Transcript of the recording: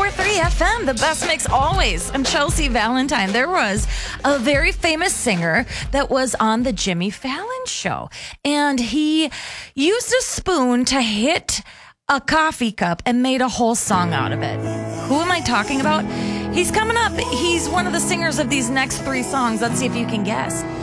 104.3 FM, the best mix always. I'm Chelsea Valentine. There was a very famous singer that was on the Jimmy Fallon show, and he used a spoon to hit a coffee cup and made a whole song out of it. Who am I talking about? He's coming up. He's one of the singers of these next three songs. Let's see if you can guess.